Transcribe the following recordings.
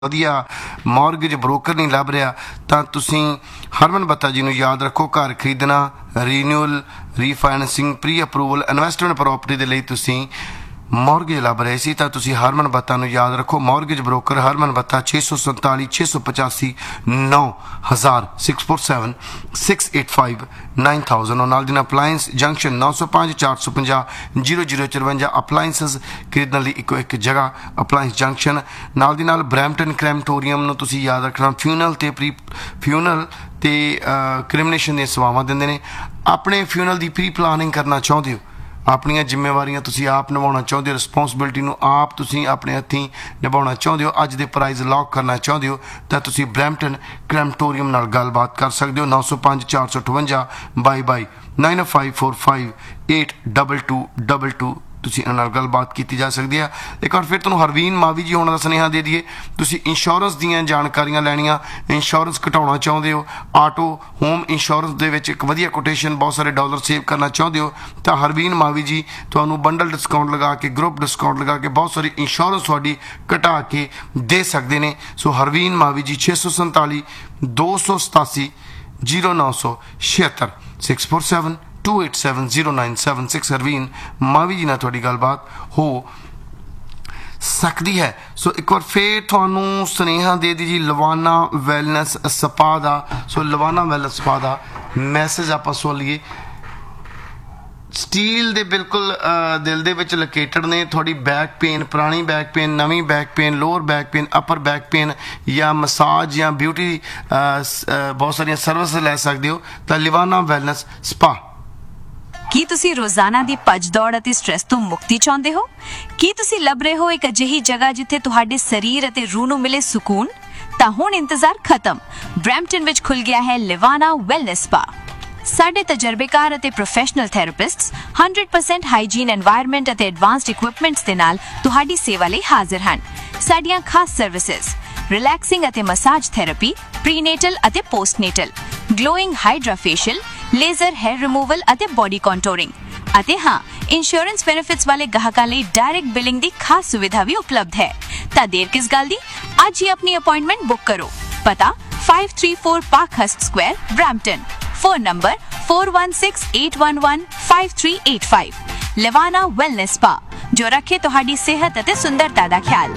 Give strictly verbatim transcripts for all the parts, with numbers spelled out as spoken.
ਵਧੀਆ mortgage broker ਨਹੀਂ ਲੱਭ ਰਿਹਾ ਤਾਂ ਤੁਸੀਂ ਹਰਮਨ ਬੱਤਾ ਜੀ ਨੂੰ ਯਾਦ ਰੱਖੋ। ਘਰ ਖਰੀਦਣਾ, renewal, ਰੀਫਾਈਨੈਂਸਿੰਗ, pre approval, investment property ਦੇ ਲਈ ਤੁਸੀਂ ਮੌਰਗੇਜ ਲੱਭ ਰਹੇ ਸੀ ਤਾਂ ਤੁਸੀਂ ਹਰਮਨ ਬੱਤਾ ਨੂੰ ਯਾਦ ਰੱਖੋ। ਮੌਰਗੇਜ ਬ੍ਰੋਕਰ ਹਰਮਨ ਬੱਤਾ ਛੇ ਸੌ ਸੰਤਾਲੀ ਛੇ ਸੌ ਪਚਾਸੀ ਨੌ ਹਜ਼ਾਰ six four seven six eight five nine thousand. ਨਾਲ ਦੀ ਨਾਲ ਅਪਲਾਇੰਸ ਜੰਕਸ਼ਨ ਨੌ ਸੌ ਪੰਜ ਚਾਰ ਸੌ ਪੰਜਾਹ ਜੀਰੋ ਜੀਰੋ ਚੁਰਵੰਜਾ ਅਪਲਾਇੰਸਸ ਖਰੀਦਣ ਲਈ ਇੱਕੋ ਇੱਕ ਜਗ੍ਹਾ ਅਪਲਾਇੰਸ ਜੰਕਸ਼ਨ। ਨਾਲ ਦੀ ਨਾਲ ਬਰੈਂਪਟਨ ਕ੍ਰੈਮਟੋਰੀਅਮ ਨੂੰ ਤੁਸੀਂ ਯਾਦ ਰੱਖਣਾ। ਫਿਊਨਲ ਅਤੇ ਪ੍ਰੀ ਫਿਊਨਲ ਅਤੇ ਕ੍ਰਿਮੀਨੇਸ਼ਨ ਦੀਆਂ ਸੇਵਾਵਾਂ ਦਿੰਦੇ ਨੇ। ਆਪਣੇ ਫਿਊਨਲ ਦੀ ਪ੍ਰੀ ਪਲਾਨਿੰਗ ਕਰਨਾ ਚਾਹੁੰਦੇ ਹੋ, ਆਪਣੀਆਂ ਜ਼ਿੰਮੇਵਾਰੀਆਂ ਤੁਸੀਂ ਆਪ ਨਿਭਾਉਣਾ ਚਾਹੁੰਦੇ ਹੋ, ਰਿਸਪੌਂਸਿਬਿਲਿਟੀ ਨੂੰ ਆਪ ਤੁਸੀਂ ਆਪਣੇ ਹੱਥੀਂ ਨਿਭਾਉਣਾ ਚਾਹੁੰਦੇ ਹੋ, ਅੱਜ ਦੇ ਪ੍ਰਾਈਜ਼ ਲੌਕ ਕਰਨਾ ਚਾਹੁੰਦੇ ਹੋ ਤਾਂ ਤੁਸੀਂ ਬਰੈਂਪਟਨ ਕ੍ਰੈਮਟੋਰੀਅਮ ਨਾਲ ਗੱਲਬਾਤ ਕਰ ਸਕਦੇ ਹੋ। ਨੌ ਸੌ ਪੰਜ ਚਾਰ ਸੌ ਅਠਵੰਜਾ ਬਾਈ ਬਾਈ nine five four five eight double two double two ਤੁਸੀਂ ਇਹਨਾਂ ਨਾਲ ਗੱਲਬਾਤ ਕੀਤੀ ਜਾ ਸਕਦੀ ਹੈ। ਇੱਕ ਵਾਰ ਫਿਰ ਤੁਹਾਨੂੰ ਹਰਵੀਨ ਮਾਵੀ ਜੀ ਹੋਣਾ ਦਾ ਸੁਨੇਹਾ ਦੇ ਦਈਏ। ਤੁਸੀਂ ਇੰਸ਼ੋਰੈਂਸ ਦੀਆਂ ਜਾਣਕਾਰੀਆਂ ਲੈਣੀਆਂ, ਇੰਸ਼ੋਰੈਂਸ ਘਟਾਉਣਾ ਚਾਹੁੰਦੇ ਹੋ, ਆਟੋ ਹੋਮ ਇੰਸ਼ੋਰੈਂਸ ਦੇ ਵਿੱਚ ਇੱਕ ਵਧੀਆ ਕੋਟੇਸ਼ਨ, ਬਹੁਤ ਸਾਰੇ ਡਾਲਰ ਸੇਵ ਕਰਨਾ ਚਾਹੁੰਦੇ ਹੋ ਤਾਂ ਹਰਵੀਨ ਮਾਵੀ ਜੀ ਤੁਹਾਨੂੰ ਬੰਡਲ ਡਿਸਕਾਊਂਟ ਲਗਾ ਕੇ, ਗਰੁੱਪ ਡਿਸਕਾਊਂਟ ਲਗਾ ਕੇ ਬਹੁਤ ਸਾਰੀ ਇੰਸ਼ੋਰੈਂਸ ਤੁਹਾਡੀ ਘਟਾ ਕੇ ਦੇ ਸਕਦੇ ਨੇ। ਸੋ ਹਰਵੀਨ ਮਾਵੀ ਜੀ ਛੇ ਸੌ ਸੰਤਾਲੀ ਦੋ ਸੌ ਸਤਾਸੀ ਜੀਰੋ ਨੌ ਸੌ ਛਿਹੱਤਰ six four seven to eight seven zero nine seven six. Harveen ਮਾਵੀ ਜੀ ਨਾਲ ਤੁਹਾਡੀ ਗੱਲਬਾਤ ਹੋ ਸਕਦੀ ਹੈ। ਸੋ ਇੱਕ ਵਾਰ ਫਿਰ ਤੁਹਾਨੂੰ ਸੁਨੇਹਾ ਦੇ ਦੀ ਜੀ ਲਵਾਨਾ ਵੈਲਨੈਸ ਸਪਾ ਦਾ। ਸੋ ਲਵਾਨਾ ਵੈਲਨੈਸ ਸਪਾ ਦਾ ਮੈਸੇਜ ਆਪਾਂ ਸੁਣ ਲਈਏ। ਸਟੀਲ ਦੇ ਬਿਲਕੁਲ ਦਿਲ ਦੇ ਵਿੱਚ ਲੋਕੇਟਡ ਨੇ। ਤੁਹਾਡੀ ਬੈਕ ਪੇਨ, ਪੁਰਾਣੀ ਬੈਕ ਪੇਨ, ਨਵੀਂ back pain, lower back pain, ਅਪਰ ਬੈਕ ਪੇਨ ਜਾਂ ਮਸਾਜ ਜਾਂ ਬਿਊਟੀ ਬਹੁਤ ਸਾਰੀਆਂ ਸਰਵਿਸ ਲੈ ਸਕਦੇ ਹੋ ਤਾਂ ਲਿਵਾਨਾ ਵੈਲਨੈਸ ਸਪਾ। ਕੀ ਤੁਸੀਂ ਰੋਜ਼ਾਨਾ ਦੀ ਭੱਜ ਦੌੜ ਅਤੇ ਸਟ੍ਰੈਸ ਤੋਂ ਮੁਕਤੀ ਚਾਹੁੰਦੇ ਹੋ? ਕੀ ਤੁਸੀਂ ਲੱਭ ਰਹੇ ਹੋ ਇੱਕ ਅਜਿਹੀ ਜਗ੍ਹਾ ਜਿੱਥੇ ਤੁਹਾਡੇ ਸਰੀਰ ਅਤੇ ਰੂਹ ਨੂੰ ਮਿਲੇ ਸਕੂਨ? ਤਾਂ ਹੁਣ ਇੰਤਜ਼ਾਰ ਖਤਮ। ਬਰੈਂਪਟਨ ਵਿੱਚ ਖੁੱਲ ਗਿਆ ਹੈ ਲਿਵਾਨਾ ਵੈਲਨੈਸ ਸਪਾ। ਸਾਡੇ ਤਜਰਬੇਕਾਰ ਅਤੇ ਪ੍ਰੋਫੈਸ਼ਨਲ ਥੈਰੇਪਿਸਟਸ ਸੌ ਪਰਸੈਂਟ ਹਾਈਜੀਨ ਐਨਵਾਇਰਨਮੈਂਟ ਅਤੇ ਐਡਵਾਂਸਡ ਇਕਵਿਪਮੈਂਟਸ ਦੇ ਨਾਲ ਤੁਹਾਡੀ ਸੇਵਾ ਲਈ ਹਾਜ਼ਰ ਹਨ। ਸਾਡੀਆਂ ਖਾਸ ਸਰਵਿਸਿਜ਼ ਰਿਲੈਕਸਿੰਗ ਅਤੇ ਮਸਾਜ ਥੈਰੇਪੀ, ਪ੍ਰੀਨੇਟਲ ਅਤੇ ਪੋਸਟਨੇਟਲ, glowing hydra facial, laser hair removal ਅਤੇ ਬੋਡੀ ਕੰਟੂਰਿੰਗ ਅਤੇ ਹਾਂ, ਇੰਸ਼ੋਰੈਂਸ ਬੈਨੀਫਿਟਸ ਵਾਲੇ ਗਾਹਕਾਂ ਲਈ ਡਾਇਰੈਕਟ ਬਿਲਿੰਗ ਦੀ ਖਾਸ ਸੁਵਿਧਾ ਵੀ ਉਪਲਬਧ ਹੈ। ਤਾਂ ਦੇਰ ਕਿਸ ਗੱਲ ਦੀ, ਅੱਜ ਹੀ ਆਪਣੀ ਅਪਾਇੰਟਮੈਂਟ ਬੁੱਕ ਕਰੋ। ਪਤਾ five three four Parkhurst Square, Brampton. Phone number four one six eight one one five three eight five. Levana Wellness Spa, ਜੋ ਰੱਖੇ ਤੁਹਾਡੀ ਸਿਹਤ ਅਤੇ ਸੁੰਦਰਤਾ ਦਾ ਖਿਆਲ।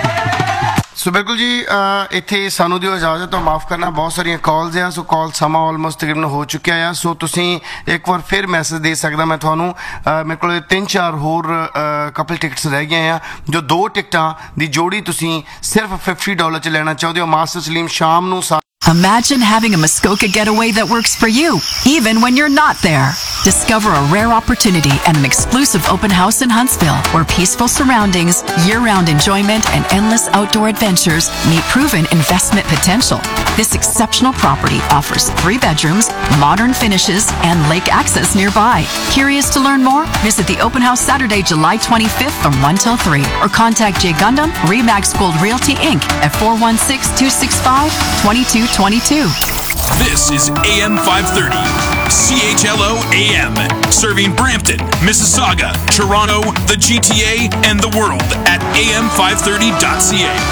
ਸੋ ਬਿਲਕੁਲ ਜੀ, ਇੱਥੇ ਸਾਨੂੰ ਦਿਓ ਇਜਾਜ਼ਤ ਤੋਂ ਮਾਫ ਕਰਨਾ, ਬਹੁਤ ਸਾਰੀਆਂ ਕਾਲਸ ਆ। ਸੋ ਕਾਲ ਸਮਾਂ ਆਲਮੋਸਟ ਤਕਰੀਬਨ ਹੋ ਚੁੱਕਿਆ ਆ। ਸੋ ਤੁਸੀਂ ਇੱਕ ਵਾਰ ਫਿਰ ਮੈਸੇਜ ਦੇ ਸਕਦਾ ਮੈਂ ਤੁਹਾਨੂੰ। ਮੇਰੇ ਕੋਲ ਤਿੰਨ ਚਾਰ ਹੋਰ ਕਪਲ ਟਿਕਟਸ ਰਹਿ ਗਏ ਆ ਜੋ ਦੋ ਟਿਕਟਾਂ ਦੀ ਜੋੜੀ ਤੁਸੀਂ ਸਿਰਫ ਫਿਫਟੀ ਡਾਲਰ 'ਚ ਲੈਣਾ ਚਾਹੁੰਦੇ ਹੋ। ਮਾਸਟਰ ਸਲੀਮ ਸ਼ਾਮ ਨੂੰ Imagine having a Muskoka getaway that works for you, even when you're not there. Discover a rare opportunity at an exclusive open house in Huntsville, where peaceful surroundings, year-round enjoyment, and endless outdoor adventures meet proven investment potential. This exceptional property offers three bedrooms, modern finishes, and lake access nearby. Curious to learn more? Visit the open house Saturday, July twenty-fifth from one till three, or contact Jay Gundam, Remax Gold Realty Incorporated at four one six two six five two two twenty-two. This is A M five thirty, C H L O A M, serving Brampton, Mississauga, Toronto, the G T A, and the world at A M five thirty dot C A.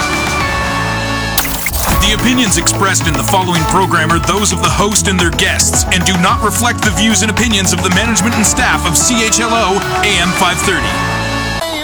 The opinions expressed in the following program are those of the host and their guests and do not reflect the views and opinions of the management and staff of C H L O A M five thirty.